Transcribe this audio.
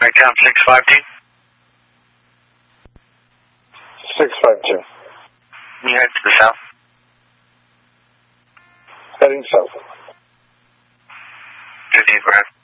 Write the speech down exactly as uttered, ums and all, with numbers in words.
Account six five two. six five two. You head to the south. Heading south. fifteen, go ahead.